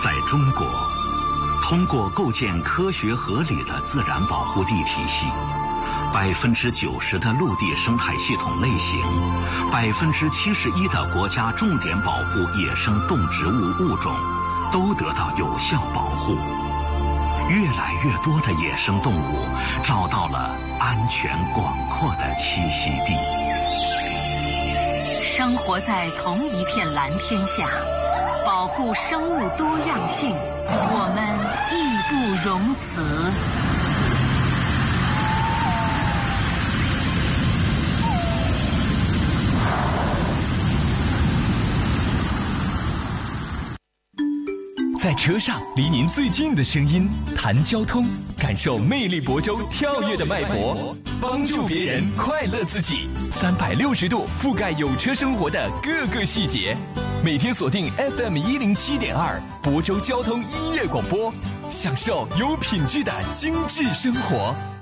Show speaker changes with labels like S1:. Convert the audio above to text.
S1: 在中国，通过构建科学合理的自然保护地体系，90%的陆地生态系统类型，71%的国家重点保护野生动植物物种都得到有效保护。越来越多的野生动物找到了安全广阔的栖息地。
S2: 生活在同一片蓝天下，保护生物多样性，我们义不容辞。
S3: 在车上，离您最近的声音，谈交通，感受魅力亳州跳跃的脉搏，帮助别人，快乐自己，360度覆盖有车生活的各个细节。每天锁定 FM107.2亳州交通音乐广播，享受有品质的精致生活。